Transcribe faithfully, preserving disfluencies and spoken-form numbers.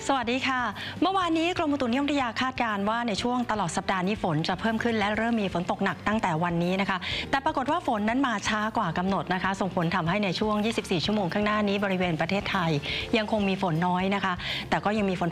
สวัสดีค่ะเมื่อวานนี้กรมอุตุนิยมวิทยาคาดการณ์ว่าในช่วงตลอดสัปดาห์นี้ฝนจะเพิ่มขึ้นและเริ่มมีฝนตกหนักตั้งแต่วันนี้นะคะแต่ปรากฏว่าฝนนั้นมาช้ากว่ากำหนดนะคะส่งผลทำให้ในช่วงยี่สิบสี่ชั่วโมงข้างหน้านี้บริเวณประเทศไทยยังคงมีฝนน้อยนะคะแต่ก็ยังมีฝน